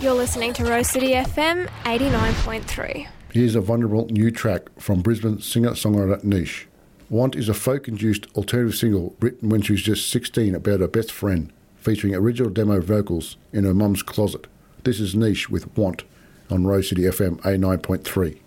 You're listening to Rose City FM 89.3. Here's a vulnerable new track from Brisbane singer-songwriter Niche. Want is a folk-induced alternative single written when she was just 16 about her best friend, featuring original demo vocals in her mum's closet. This is Niche with Want on Rose City FM 89.3.